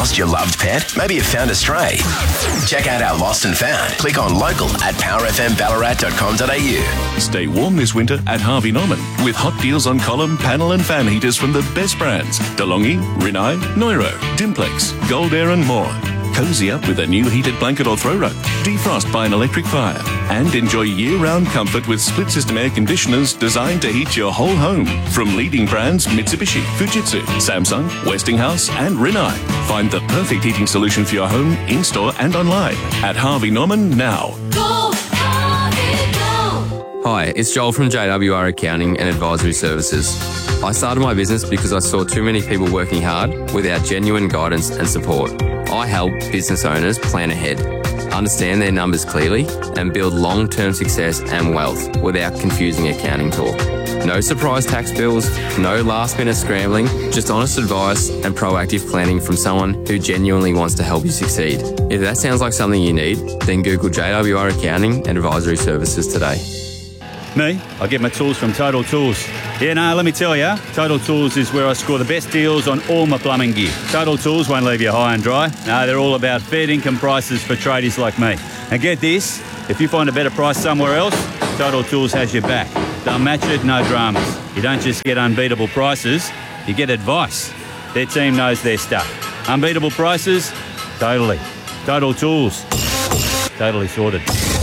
Lost your loved pet? Maybe you found a stray? Check out our Lost and Found. Click on local at powerfmballarat.com.au. Stay warm this winter at Harvey Norman with hot deals on column, panel and fan heaters from the best brands. DeLonghi, Rinnai, Neuro, Dimplex, Gold Air and more. Cozy up with a new heated blanket or throw rug. Defrost by an electric fire. And enjoy year-round comfort with split-system air conditioners designed to heat your whole home. From leading brands Mitsubishi, Fujitsu, Samsung, Westinghouse and Rinnai. Find the perfect heating solution for your home, in-store and online at Harvey Norman now. Go, Harvey, go. Hi, it's Joel from JWR Accounting and Advisory Services. I started my business because I saw too many people working hard without genuine guidance and support. I help business owners plan ahead, understand their numbers clearly, and build long-term success and wealth without confusing accounting talk. No surprise tax bills, no last-minute scrambling, just honest advice and proactive planning from someone who genuinely wants to help you succeed. If that sounds like something you need, then Google JWR Accounting and Advisory Services today. Me? I get my tools from Total Tools. Yeah, no, let me tell you, Total Tools is where I score the best deals on all my plumbing gear. Total Tools won't leave you high and dry. No, they're all about fair income prices for tradies like me. And get this, if you find a better price somewhere else, Total Tools has your back. They'll match it, no dramas. You don't just get unbeatable prices, you get advice. Their team knows their stuff. Unbeatable prices? Totally. Total Tools. Totally sorted.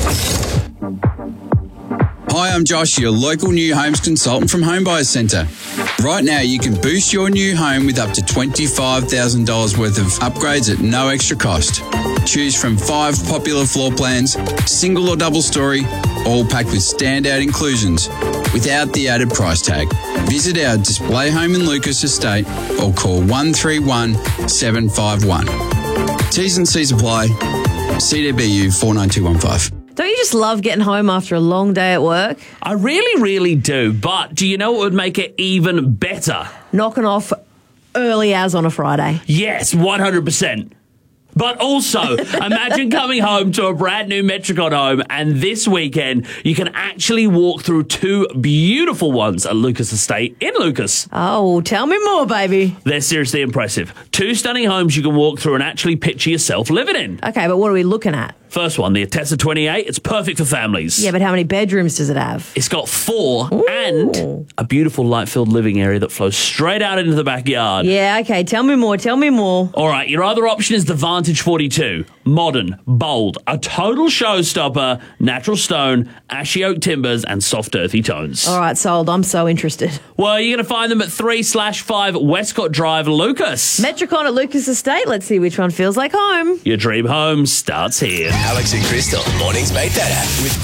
Hi, I'm Josh, your local new homes consultant from Home Buyers Centre. Right now, you can boost your new home with up to $25,000 worth of upgrades at no extra cost. Choose from 5 popular floor plans, single or double story, all packed with standout inclusions without the added price tag. Visit our display home in Lucas Estate or call 131 751. T's and C's apply. CDBU 49215. Don't you just love getting home after a long day at work? I really, really do. But do you know what would make it even better? Knocking off early hours on a Friday. Yes, 100%. But also, imagine coming home to a brand new Metricon home and this weekend you can actually walk through 2 beautiful ones at Lucas Estate in Lucas. Oh, tell me more, baby. They're seriously impressive. 2 stunning homes you can walk through and actually picture yourself living in. Okay, but what are we looking at? First one, the Atessa 28. It's perfect for families. Yeah, but how many bedrooms does it have? It's got 4 Ooh. and a beautiful light-filled living area that flows straight out into the backyard. Yeah, okay, tell me more, tell me more. All right, your other option is the Vantage 42. Modern, bold, a total showstopper, natural stone, ashy oak timbers, and soft earthy tones. All right, sold. I'm so interested. Well, you're going to find them at 3/5 Westcott Drive, Lucas. Metricon at Lucas Estate. Let's see which one feels like home. Your dream home starts here. Alex and Crystal, mornings made better with